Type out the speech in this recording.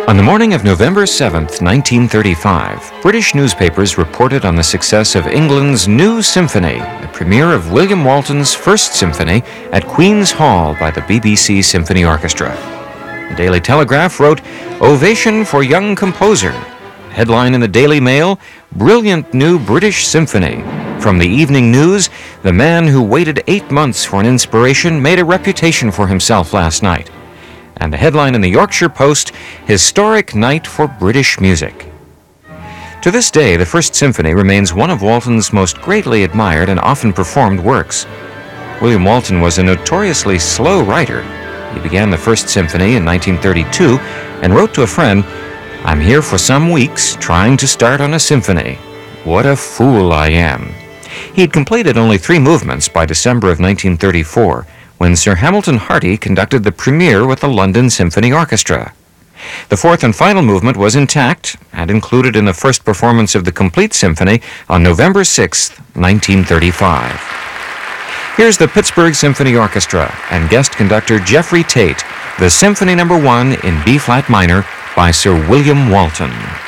On the morning of November 7th, 1935, British newspapers reported on the success of England's New Symphony, the premiere of William Walton's First Symphony at Queen's Hall by the BBC Symphony Orchestra. The Daily Telegraph wrote, "Ovation for Young Composer." Headline in the Daily Mail, "Brilliant New British Symphony." From the Evening News, "The man who waited 8 months for an inspiration made a reputation for himself last night." And the headline in the Yorkshire Post, "Historic Night for British Music." To this day, the First Symphony remains one of Walton's most greatly admired and often performed works. William Walton was a notoriously slow writer. He began the First Symphony in 1932 and wrote to a friend, "I'm here for some weeks trying to start on a symphony. What a fool I am." He had completed only 3 movements by December of 1934, when Sir Hamilton Harty conducted the premiere with the London Symphony Orchestra. The 4th and final movement was intact and included in the first performance of the complete symphony on November 6, 1935. Here's the Pittsburgh Symphony Orchestra and guest conductor Jeffrey Tate, the Symphony No. 1 in B-flat minor by Sir William Walton.